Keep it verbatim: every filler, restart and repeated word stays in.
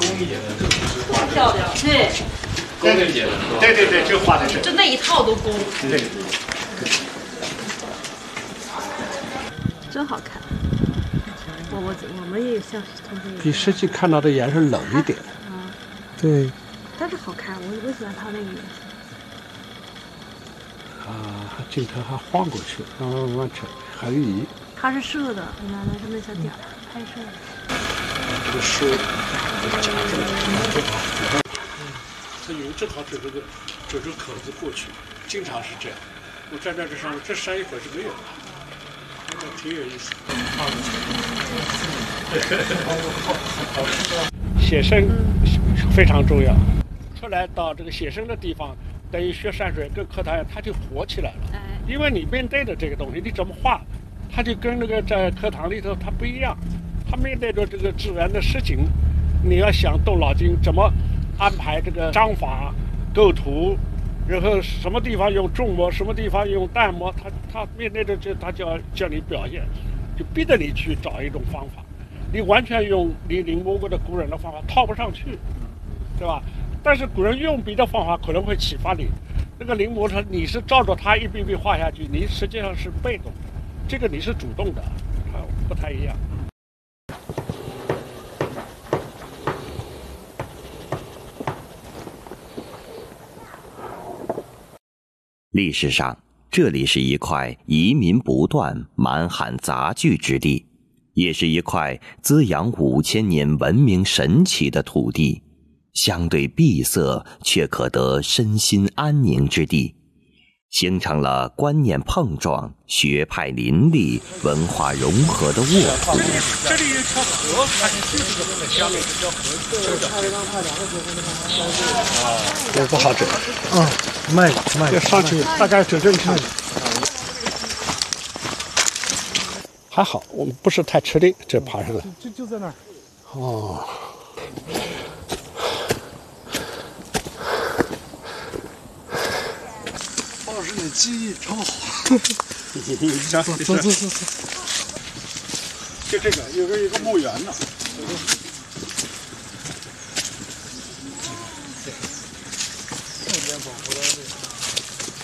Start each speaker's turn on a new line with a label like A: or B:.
A: 太漂亮，对。
B: 对对对，对对对，这画的是。
A: 就那一套都工。
B: 对。
A: 真好看。我我我们也像同学。
C: 比实际看到的颜色冷一点。
A: 啊。
C: 对。
A: 但是好看，我我喜欢它那个颜色。
C: 啊，镜头还晃过去，慢慢慢慢扯，横移。
A: 它是摄的，你看那是那小点儿拍摄的。
C: 这个书，夹住了。这云正好走这个走这口子过去，经常是这样。我站在这上面，这山一会儿是没有的，这挺有意思。写生非常重要，出来到这个写生的地方，等于学山水跟课堂它就活起来了。因为你面对的这个东西，你怎么画，它就跟那个在课堂里头它不一样。它面对着这个自然的事情，你要想动脑筋怎么安排这个章法、构图，然后什么地方用重墨，什么地方用淡墨，他他面对着这，他就要叫你表现，就逼着你去找一种方法。你完全用你临摹过的古人的方法套不上去，对吧？但是古人用笔的方法可能会启发你。那个临摹他，你是照着他一笔笔画下去，你实际上是被动的，这个你是主动的，它不太一样。
D: 历史上，这里是一块移民不断、满汉杂聚之地，也是一块滋养五千年文明神奇的土地，相对闭塞却可得身心安宁之地，形成了观念碰撞、学派林立、文化融合的沃土。
C: 这里有一条河，它就是这个下面这条河沟的。也不好整。
E: 嗯，慢慢。
C: 要上去大概走正常。还好，我们不是太吃力，这爬上来。
E: 就就在那儿。
C: 哦。
E: 方老师，你记忆超好。
C: 走走走走。就这个，有个有个墓园呢。